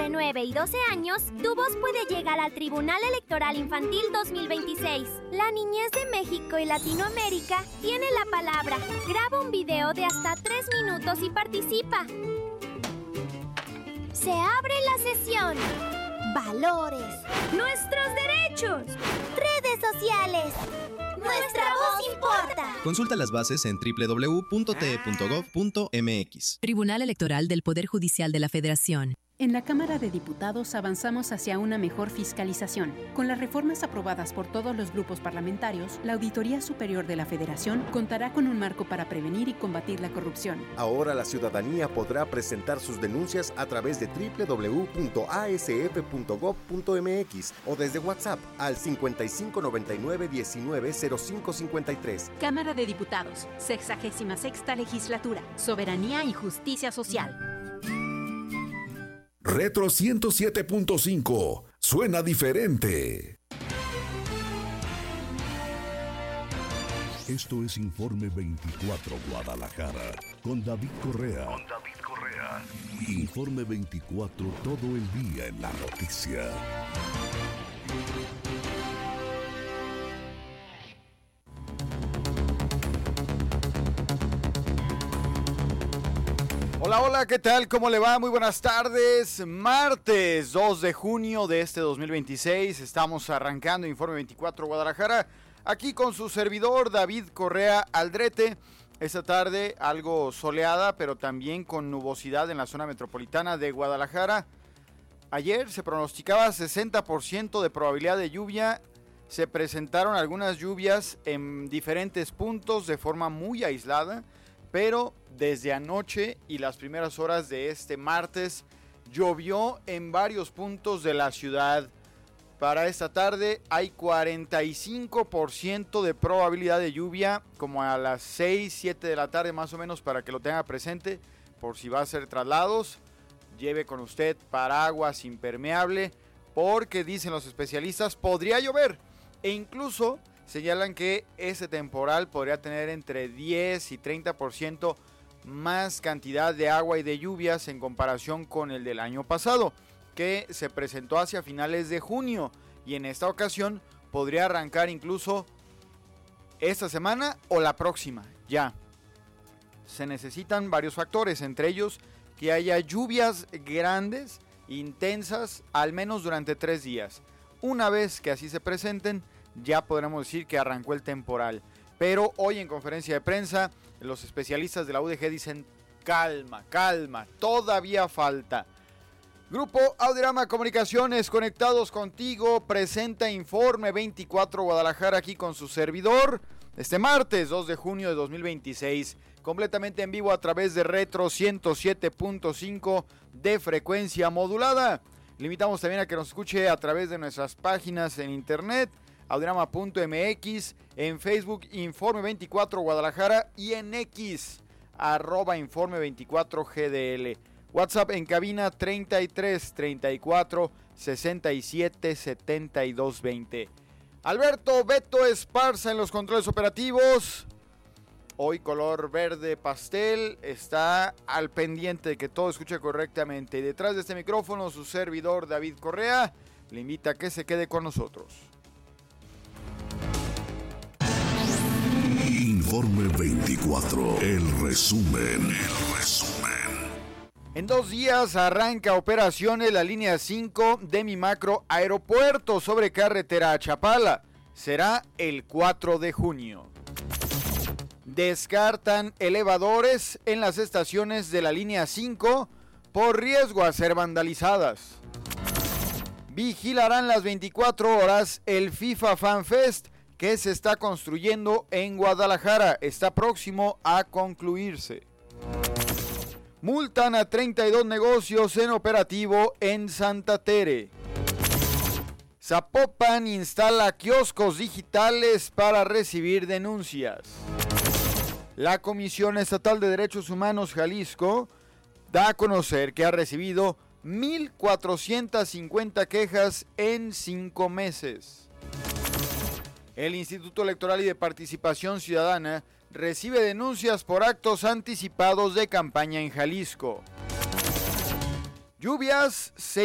entre 9 y 12 años, tu voz puede llegar al Tribunal Electoral Infantil 2026. La niñez de México y Latinoamérica tiene la palabra. Graba un video de hasta 3 minutos y participa. Se abre la sesión. Valores. Nuestros derechos. Redes sociales. Nuestra voz importa. Consulta las bases en www.te.gov.mx. Tribunal Electoral del Poder Judicial de la Federación. En la Cámara de Diputados avanzamos hacia una mejor fiscalización. Con las reformas aprobadas por todos los grupos parlamentarios, la Auditoría Superior de la Federación contará con un marco para prevenir y combatir la corrupción. Ahora la ciudadanía podrá presentar sus denuncias a través de www.asf.gov.mx o desde WhatsApp al 5599-190553. Cámara de Diputados, 66ª Legislatura, Soberanía y Justicia Social. Retro 107.5. Suena diferente. Esto es Informe 24 Guadalajara con David Correa. Informe 24 todo el día en la noticia. Hola, hola, ¿qué tal? ¿Cómo le va? Muy buenas tardes. Martes 2 de junio de este 2026. Estamos arrancando Informe 24 Guadalajara. Aquí con su servidor David Correa Aldrete. Esta tarde algo soleada, pero también con nubosidad en la zona metropolitana de Guadalajara. Ayer se pronosticaba 60% de probabilidad de lluvia. Se presentaron algunas lluvias en diferentes puntos de forma muy aislada. Pero desde anoche y las primeras horas de este martes llovió en varios puntos de la ciudad. Para esta tarde hay 45% de probabilidad de lluvia, como a las 6, 7 de la tarde más o menos, para que lo tenga presente por si va a hacer traslados. Lleve con usted paraguas impermeable porque dicen los especialistas podría llover e incluso señalan que ese temporal podría tener entre 10 y 30% más cantidad de agua y de lluvias en comparación con el del año pasado, que se presentó hacia finales de junio, y en esta ocasión podría arrancar incluso esta semana o la próxima, ya. Se necesitan varios factores, entre ellos que haya lluvias grandes, intensas, al menos durante 3 días. Una vez que así se presenten, ya podremos decir que arrancó el temporal. Pero hoy en conferencia de prensa, los especialistas de la UDG dicen calma, todavía falta. Grupo Audirama Comunicaciones, conectados contigo, presenta Informe 24 Guadalajara aquí con su servidor. Este martes 2 de junio de 2026, completamente en vivo a través de Retro 107.5 de frecuencia modulada. Le invitamos también a que nos escuche a través de nuestras páginas en internet, audirama.mx, en Facebook Informe 24 Guadalajara y en X, @Informe 24 GDL. WhatsApp en cabina 33 34 67 72 20. Alberto Beto Esparza en los controles operativos. Hoy color verde pastel, está al pendiente de que todo escuche correctamente. Y detrás de este micrófono, su servidor David Correa le invita a que se quede con nosotros. Informe 24, el resumen. En 2 días arranca operaciones la línea 5 de Mi Macro Aeropuerto sobre carretera a Chapala. Será el 4 de junio. Descartan elevadores en las estaciones de la línea 5 por riesgo a ser vandalizadas. Vigilarán las 24 horas el FIFA Fan Fest que se está construyendo en Guadalajara. Está próximo a concluirse. Multan a 32 negocios en operativo en Santa Tere. Zapopan instala kioscos digitales para recibir denuncias. La Comisión Estatal de Derechos Humanos Jalisco da a conocer que ha recibido 1,450 quejas en 5 meses. El Instituto Electoral y de Participación Ciudadana recibe denuncias por actos anticipados de campaña en Jalisco. Lluvias se